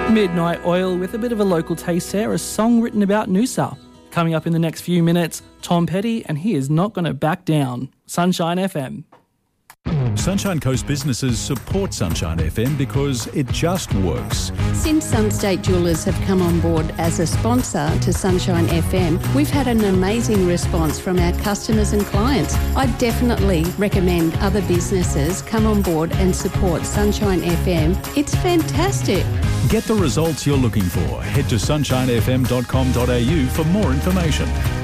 Midnight Oil with a bit of a local taste there, a song written about Noosa. Coming up in the next few minutes, Tom Petty, and he is not going to back down. Sunshine FM. Sunshine Coast businesses support Sunshine FM because it just works. Since Sunstate Jewellers have come on board as a sponsor to Sunshine FM, we've had an amazing response from our customers and clients. I definitely recommend other businesses come on board and support Sunshine FM. It's fantastic. Get the results you're looking for. Head to sunshinefm.com.au for more information.